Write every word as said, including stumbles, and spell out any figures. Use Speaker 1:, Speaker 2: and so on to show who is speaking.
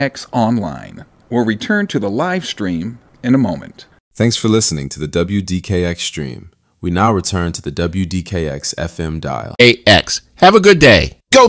Speaker 1: X Online. We'll return to the live stream in a moment.
Speaker 2: Thanks for listening to the W D K X stream. We now return to the W D K X F M dial.
Speaker 3: A X. Have a good day.